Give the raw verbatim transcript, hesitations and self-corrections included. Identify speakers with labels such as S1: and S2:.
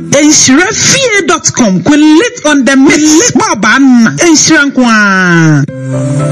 S1: enshirafie dot com. Lit on the miss. Baba. Enshirankwa.